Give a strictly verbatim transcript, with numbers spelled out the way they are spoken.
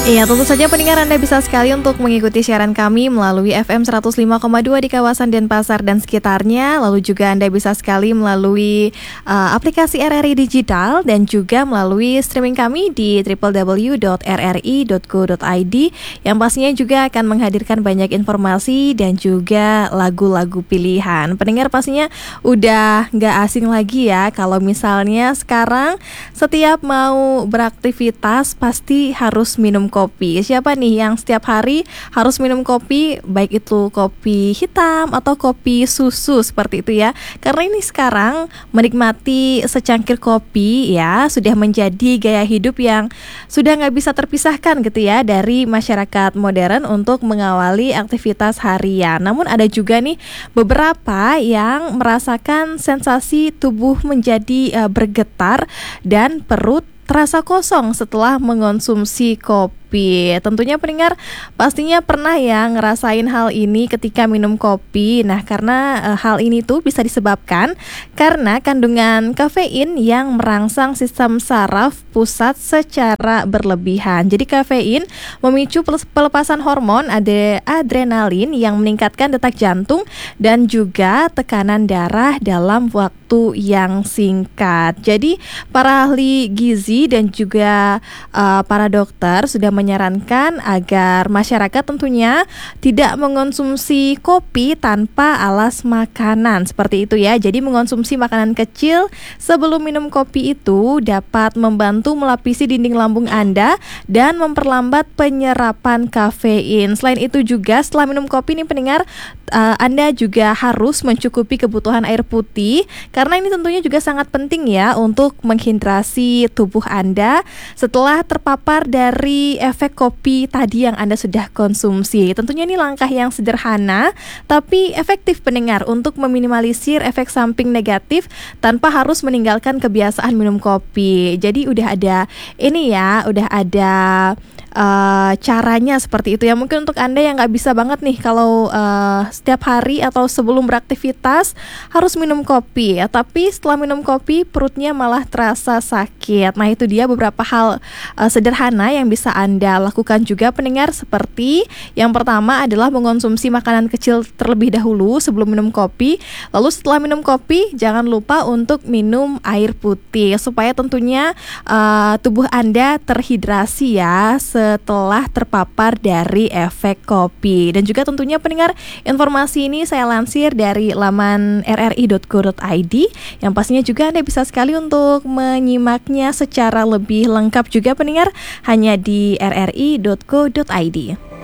Iya, tentu saja pendengar Anda bisa sekali untuk mengikuti siaran kami melalui F M seratus lima koma dua di kawasan Denpasar dan sekitarnya. Lalu juga Anda bisa sekali melalui uh, aplikasi R R I Digital dan juga melalui streaming kami di w w w dot r r i dot co dot i d yang pastinya juga akan menghadirkan banyak informasi dan juga lagu-lagu pilihan. Pendengar pastinya udah nggak asing lagi ya kalau misalnya sekarang setiap mau beraktivitas pasti harus minum kopi. Siapa nih yang setiap hari harus minum kopi, baik itu kopi hitam atau kopi susu seperti itu ya. Karena ini sekarang menikmati secangkir kopi ya sudah menjadi gaya hidup yang sudah nggak bisa terpisahkan gitu ya dari masyarakat modern untuk mengawali aktivitas harian. Namun ada juga nih beberapa yang merasakan sensasi tubuh menjadi uh, bergetar dan perut terasa kosong setelah mengonsumsi kopi. Tentunya pendengar pastinya pernah ya ngerasain hal ini ketika minum kopi. Nah, karena e, hal ini tuh bisa disebabkan karena kandungan kafein yang merangsang sistem saraf pusat secara berlebihan. Jadi kafein memicu pelepasan hormon ada adrenalin yang meningkatkan detak jantung dan juga tekanan darah dalam waktu yang singkat. Jadi para ahli gizi dan juga uh, para dokter sudah menyarankan agar masyarakat tentunya tidak mengonsumsi kopi tanpa alas makanan seperti itu ya. Jadi mengonsumsi makanan kecil sebelum minum kopi itu dapat membantu melapisi dinding lambung Anda dan memperlambat penyerapan kafein. Selain itu juga setelah minum kopi nih pendengar, uh, Anda juga harus mencukupi kebutuhan air putih karena ini tentunya juga sangat penting ya untuk menghidrasi tubuh Anda setelah terpapar dari efek kopi tadi yang Anda sudah konsumsi. Tentunya ini langkah yang sederhana tapi efektif pendengar untuk meminimalisir efek samping negatif tanpa harus meninggalkan kebiasaan minum kopi. Jadi udah ada ini ya, udah ada uh, caranya seperti itu ya. Mungkin untuk Anda yang nggak bisa banget nih kalau uh, setiap hari atau sebelum beraktivitas harus minum kopi ya, tapi setelah minum kopi perutnya malah terasa sakit. Nah, itu dia beberapa hal uh, sederhana yang bisa Anda lakukan juga pendengar, seperti yang pertama adalah mengonsumsi makanan kecil terlebih dahulu sebelum minum kopi. Lalu setelah minum kopi jangan lupa untuk minum air putih supaya tentunya uh, tubuh Anda terhidrasi ya setelah terpapar dari efek kopi. Dan juga tentunya pendengar, informasi ini saya lansir dari laman r r i dot co dot i d yang pastinya juga Anda bisa sekali untuk menyimaknya secara lebih lengkap juga pendengar hanya di r r i dot co dot i d.